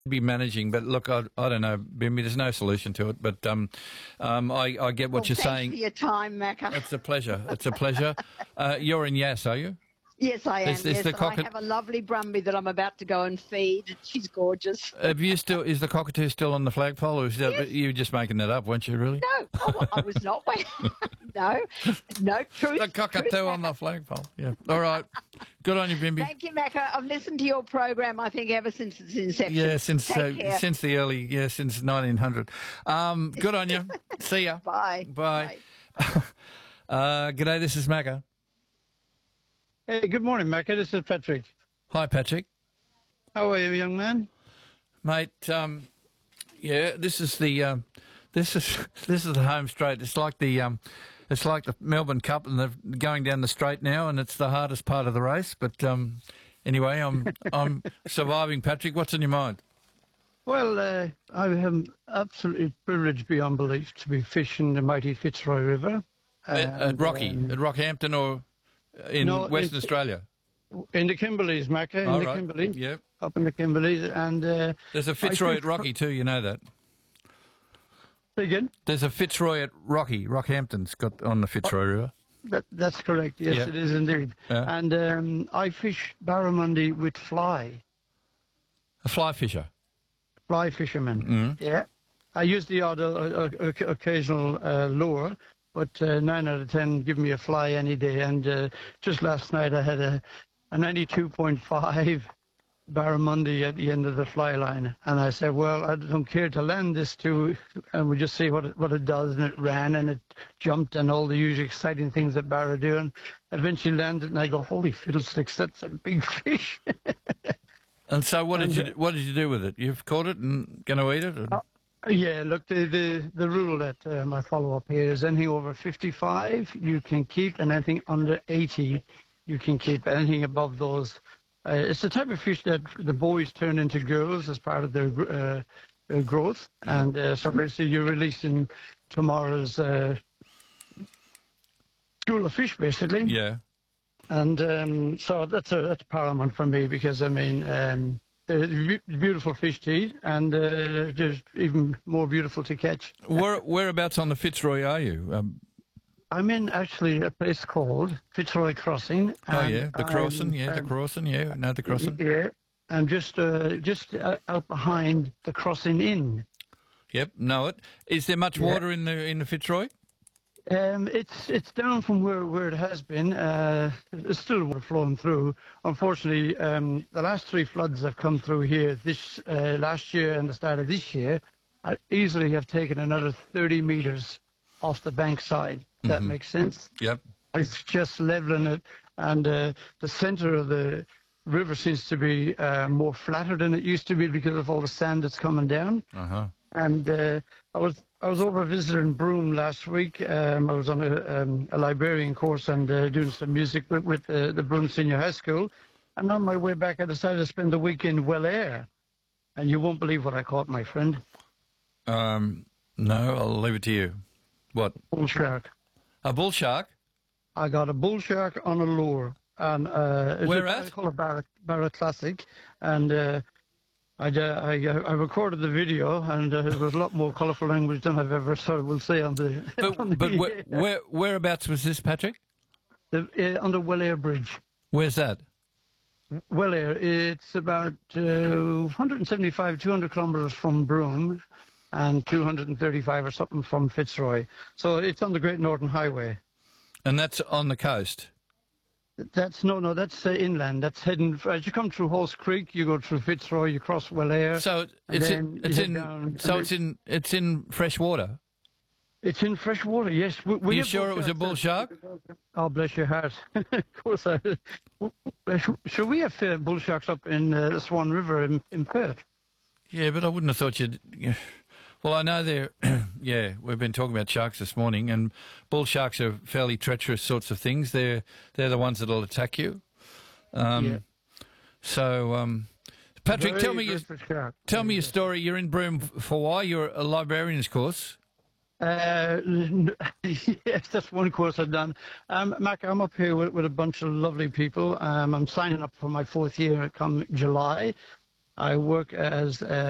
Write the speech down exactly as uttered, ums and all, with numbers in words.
be managing, but look, I, I don't know, Bimby, there's no solution to it. But um, um, I, I get what well, you're thanks saying. for your time, Macca. It's a pleasure. It's a pleasure. Uh, you're in Yass, are you? Yes, I am. Is, is yes, the and cocket- I have a lovely Brumby that I'm about to go and feed. She's gorgeous. Have you still? Is the cockatoo still on the flagpole, or is that Yes. you were just making that up, weren't you? Really? No, oh, I was not. no, no truth. The cockatoo truth, on the flagpole. Yeah. All right. Good on you, Bimby. Thank you, Macca. I've listened to your program, I think, ever since its inception. Yeah, since Take uh, care. since the early yeah since nineteen hundred. Um, good on you. See ya. Bye. Bye. uh, g'day. This is Macca. Hey, good morning, Macca. This is Patrick. Hi, Patrick. How are you, young man? Mate, um, yeah, this is the um, this is this is the home straight. It's like the um, it's like the Melbourne Cup, and they're going down the straight now, and it's the hardest part of the race. But um, anyway, I'm I'm surviving. Patrick, what's on your mind? Well, uh, I am absolutely privileged beyond belief to be fishing the mighty Fitzroy River. At, at And, Rocky, um, at Rockhampton, or in no, Western it's- Australia? in the Kimberleys, Macca, in All the right. Kimberleys, Yep. up in the Kimberleys, and uh, There's a Fitzroy I at Rocky too. You know that. again, There's a Fitzroy at Rocky. Rockhampton's got on the Fitzroy River. that, that's correct. Yes, Yeah. it is indeed. Yeah. And um, I fish barramundi with fly, A fly fisher. fly fisherman. Mm. Yeah, I use the odd uh, uh, uh, occasional uh, lure, but uh, nine out of ten give me a fly any day. And uh, just last night I had a, a ninety-two point five barramundi at the end of the fly line, and I said, "Well, I don't care to land this to, and we just see what it, what it does." And it ran and it jumped and all the usual exciting things that barra do. And eventually landed, and I go, "Holy fiddlesticks, that's a big fish!" And so, what did And, you what did you do with it? You've caught it and going to eat it? Or? Yeah, look, the the, the rule that um, I follow up here is anything over fifty-five you can keep, and anything under eighty you can keep. Anything above those, uh, it's the type of fish that the boys turn into girls as part of their gr- uh, uh, growth. And uh, so basically you're releasing tomorrow's uh, school of fish, basically. Yeah. And um, so that's a, that's paramount for me, because I mean, um, they're be- beautiful fish to eat, and uh, just even more beautiful to catch. Where whereabouts on the Fitzroy are you? Um, I'm in actually a place called Fitzroy Crossing. oh and yeah, the I'm, crossing. Yeah, the um, crossing. Yeah, no, the crossing. Yeah, I'm just uh, just uh, out behind the Crossing Inn. Yep, know it. Is there much Yeah. water in the in the Fitzroy? Um, it's it's down from where, where it has been. Uh, there's still water flowing through. Unfortunately, um, the last three floods have come through here this uh, last year and the start of this year, I easily have taken another thirty meters off the bank side. If That Mhm. makes sense. Yep. It's just leveling it, and uh, the center of the river seems to be uh, more flatter than it used to be because of all the sand that's coming down. Uh huh. And uh, I was I was over visiting Broome last week. Um, I was on a, um, a librarian course and uh, doing some music with, with uh, the Broome Senior High School. And on my way back, I decided to spend the week in Welair. And you won't believe what I caught, my friend. Um, no, I'll leave it to you. What? Bull shark. A bull shark? I got a bull shark on a lure. And uh, it's Where a, at? I call it Barra, Barra Classic. And uh, I, uh, I, uh, I recorded the video, and uh, it was a lot more colourful language than I've ever heard, we'll say, on the... But on the, but where, where whereabouts was this, Patrick? the, uh, on the Welair Bridge. Where's that? Welair, it's about uh, one seventy-five, two hundred kilometres from Broome, and two hundred thirty-five or something from Fitzroy. So it's on the Great Northern Highway. And that's on the coast. That's no, no, that's uh, inland. That's heading as you come through Horse Creek. You go through Fitzroy, you cross Welair. So and it's then in, you it's head in down, so and it's in it's in fresh water. It's in fresh water. Yes. We, we you have sure bull it was a bull sharks. shark? Oh, bless your heart. Of course. I, should we have uh, bull sharks up in uh, the Swan River in, in Perth? Yeah, but I wouldn't have thought you'd. Yeah. Well, I know they're. Yeah, we've been talking about sharks this morning, and bull sharks are fairly treacherous sorts of things. They're they're the ones that'll attack you. Um, Yeah. So, um, Patrick, Very tell me your good for shark. tell me Very your good. story. You're in Broome for why? You're a librarian's course. Uh, yes, that's one course I've done. Um, Mac, I'm up here with, with a bunch of lovely people. Um, I'm signing up for my fourth year come July. I work as a